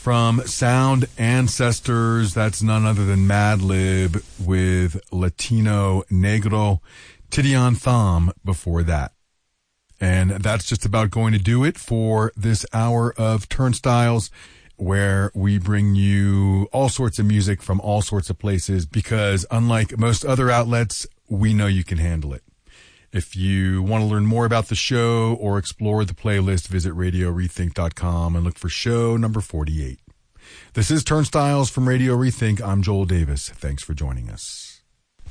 From Sound Ancestors, that's none other than Madlib with Latino Negro, Tidion Thom before that. And that's just about going to do it for this hour of Turnstiles, where we bring you all sorts of music from all sorts of places, because unlike most other outlets, we know you can handle it. If you want to learn more about the show or explore the playlist, visit RadioRethink.com and look for show number 48. This is Turnstiles from Radio Rethink. I'm Joel Davis. Thanks for joining us.